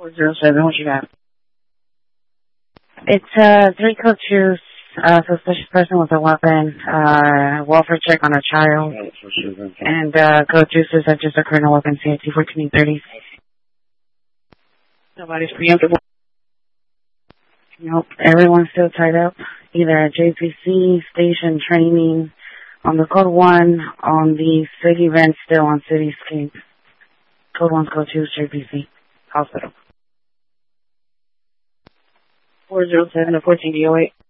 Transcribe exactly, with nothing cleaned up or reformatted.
four zero seven, what you got? It's uh, three code shoes, uh, suspicious person with a weapon, uh, welfare check on a child, and uh, code juices that just occurred in a weapon C I T fourteen thirty. Nobody's preemptive. Nope, everyone's still tied up, either at J P C, station, training, on the code one, on the SIG event, still on Cityscape. Code one's code two, J P C, hospital. four zero seven to fourteen D O eight.